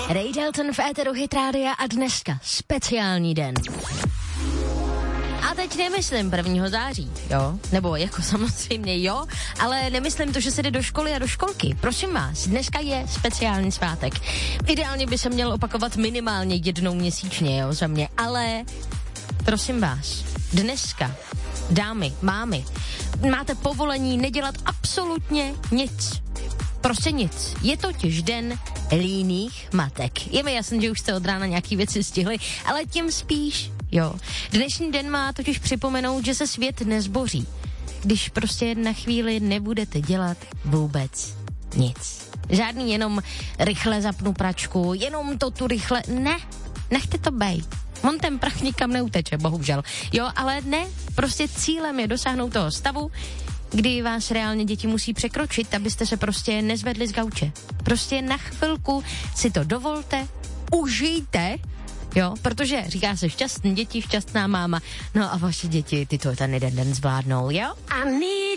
Ray Dalton v éteru Hit Rádia a dneska speciální den. A teď nemyslím 1. září, jo, nebo jako samozřejmě jo, ale nemyslím to, že se jde do školy a do školky. Prosím vás, dneska je speciální svátek. Ideálně by se měl opakovat minimálně jednou měsíčně, jo, za mě, ale prosím vás, dneska, dámy, mámy, máte povolení nedělat absolutně nic. Prostě nic. Je totiž den líných matek. Je mi jasný, že už jste od rána nějaký věci stihli, ale tím spíš, jo. Dnešní den má totiž připomenout, že se svět nezboří, když prostě na chvíli nebudete dělat vůbec nic. Žádný jenom rychle zapnu pračku, jenom to tu rychle, ne, nechte to bejt. On ten prach nikam neuteče, bohužel. Jo, ale ne, prostě cílem je dosáhnout toho stavu, kdy vás reálně děti musí překročit, abyste se prostě nezvedli z gauče. Prostě na chvilku si to dovolte, užijte, jo, protože říká se šťastný děti, šťastná máma, no a vaše děti, ty to ten jeden den zvládnou, jo?